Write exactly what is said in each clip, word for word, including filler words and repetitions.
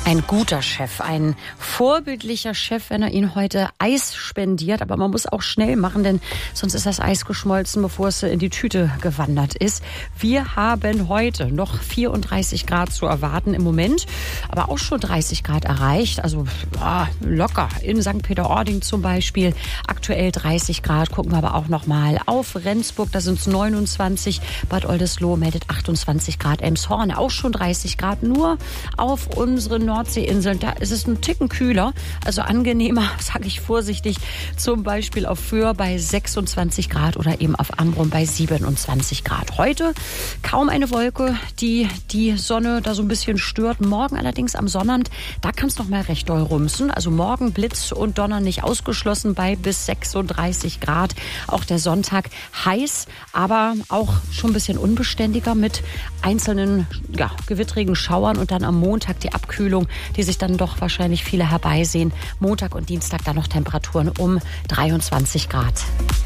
Ein guter Chef, ein vorbildlicher Chef, wenn er Ihnen heute Eis spendiert. Aber man muss auch schnell machen, denn sonst ist das Eis geschmolzen, bevor es in die Tüte gewandert ist. Wir haben heute noch vierunddreißig Grad zu erwarten im Moment, aber auch schon dreißig Grad erreicht. Also ja, locker in Sankt Peter-Ording zum Beispiel. Aktuell dreißig Grad. Gucken wir aber auch noch mal auf Rendsburg. Da sind es neunundzwanzig. Bad Oldesloe meldet achtundzwanzig Grad. Elmshorn auch schon dreißig Grad. Nur auf unseren Nordseeinseln, da ist es ein Ticken kühler, also angenehmer, sage ich vorsichtig, zum Beispiel auf Föhr bei sechsundzwanzig Grad oder eben auf Amrum bei siebenundzwanzig Grad. Heute kaum eine Wolke, die die Sonne da so ein bisschen stört. Morgen allerdings am Sonnabend, da kann es noch mal recht doll rumsen. Also morgen Blitz und Donner nicht ausgeschlossen bei bis sechsunddreißig Grad. Auch der Sonntag heiß, aber auch schon ein bisschen unbeständiger mit einzelnen ja, gewittrigen Schauern und dann am Montag die Abkühlung, die sich dann doch wahrscheinlich viele herbeisehen. Montag und Dienstag dann noch Temperaturen um dreiundzwanzig Grad.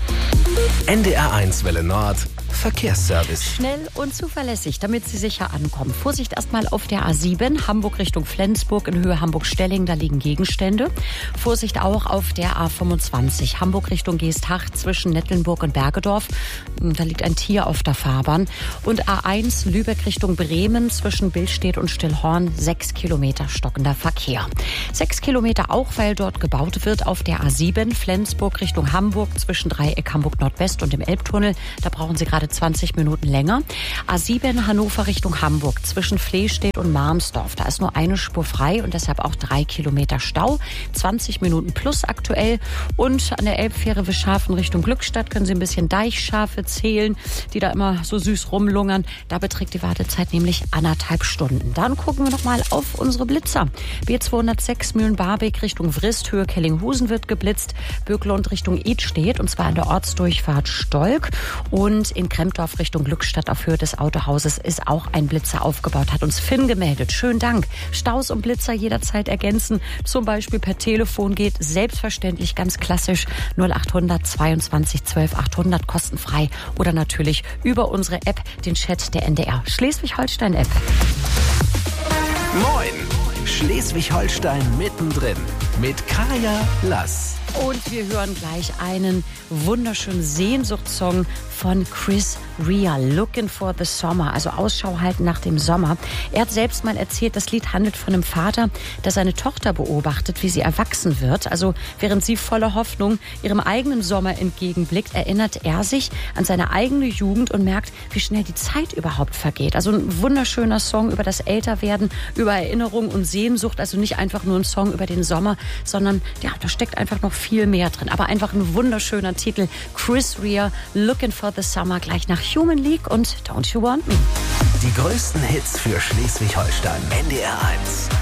N D R eins Welle Nord Verkehrsservice. Schnell und zuverlässig, damit Sie sicher ankommen. Vorsicht erstmal auf der A sieben, Hamburg Richtung Flensburg in Höhe Hamburg-Stelling, da liegen Gegenstände. Vorsicht auch auf der A fünfundzwanzig, Hamburg Richtung Geesthacht zwischen Nettlenburg und Bergedorf. Da liegt ein Tier auf der Fahrbahn. Und A eins Lübeck Richtung Bremen zwischen Billstedt und Stillhorn, sechs Kilometer stockender Verkehr. Sechs Kilometer auch, weil dort gebaut wird auf der A sieben, Flensburg Richtung Hamburg zwischen Dreieck Hamburg Nordwest und dem Elbtunnel. Da brauchen Sie gerade zwanzig Minuten länger. A sieben Hannover Richtung Hamburg zwischen Flehstedt und Marmsdorf. Da ist nur eine Spur frei und deshalb auch drei Kilometer Stau. zwanzig Minuten plus aktuell. Und an der Elbfähre Wischhafen Richtung Glückstadt können Sie ein bisschen Deichschafe zählen, die da immer so süß rumlungern. Da beträgt die Wartezeit nämlich anderthalb Stunden. Dann gucken wir noch mal auf unsere Blitzer. B zweihundertsechs Mühlen-Barbeck Richtung Vrist, Höhe Kellinghusen wird geblitzt. Böklund Richtung Idstedt und zwar an der Ortsdurchfahrt Stolk. Und in Krempdorf Richtung Glückstadt auf Höhe des Autohauses ist auch ein Blitzer aufgebaut, hat uns Finn gemeldet. Schönen Dank. Staus und Blitzer jederzeit ergänzen, zum Beispiel per Telefon geht selbstverständlich ganz klassisch null achthundert zweiundzwanzig zwölf achthundert kostenfrei oder natürlich über unsere App, den Chat der N D R Schleswig-Holstein-App. Moin! Schleswig-Holstein mittendrin mit Kaya Lass. Und wir hören gleich einen wunderschönen Sehnsuchtssong von Chris Rea, Looking for the Summer, also Ausschau halten nach dem Sommer. Er hat selbst mal erzählt, das Lied handelt von einem Vater, der seine Tochter beobachtet, wie sie erwachsen wird. Also während sie voller Hoffnung ihrem eigenen Sommer entgegenblickt, erinnert er sich an seine eigene Jugend und merkt, wie schnell die Zeit überhaupt vergeht. Also ein wunderschöner Song über das Älterwerden, über Erinnerung und Sehnsucht. Also nicht einfach nur ein Song über den Sommer, sondern ja, da steckt einfach noch viel mehr drin. Aber einfach ein wunderschöner Titel. Chris Rea, Looking for the Summer, gleich nach Human League und Don't You Want Me. Die größten Hits für Schleswig-Holstein. N D R eins.